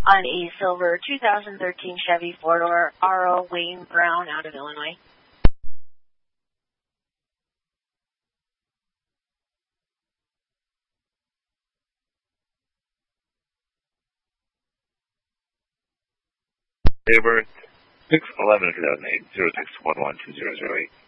on a silver 2013 Chevy 4-door RO Wayne Brown out of Illinois. Date of birth 6/11/2008, 06/11/2008.